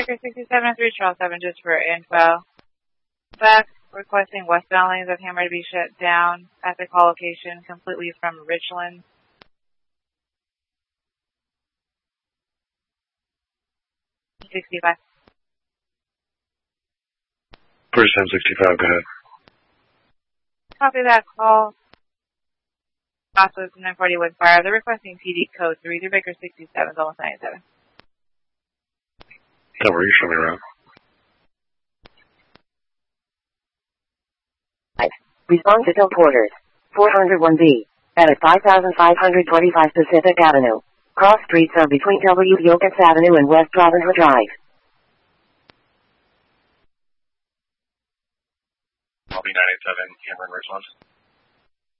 Baker 6703 Charles 7 just for info. Back requesting westbound lanes of Hammer to be shut down at the call location completely from Richland. '65. First time 65, go ahead. Copy that call. Also, 941 fire. They're requesting PD code 3 through Baker 67, almost 97. Don't worry, you show me around. Respond to Bill Porters. 401B. At 5525 Pacific Avenue. Cross streets are between W. Yokas Avenue and West Robin Hood Drive. I'll be 987, Cameron, Richland.